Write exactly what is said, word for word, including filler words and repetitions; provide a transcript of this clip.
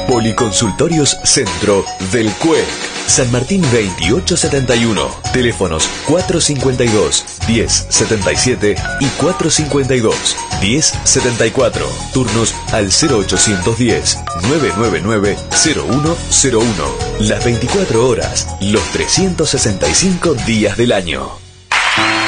Policonsultorios Centro del C U E C. San Martín veintiocho setenta y uno. Teléfonos cuatro cincuenta y dos, diez setenta y siete y cuatro cincuenta y dos, diez setenta y cuatro. Turnos al cero ochocientos diez, novecientos noventa y nueve, cero uno cero uno. Las veinticuatro horas, los trescientos sesenta y cinco días del año.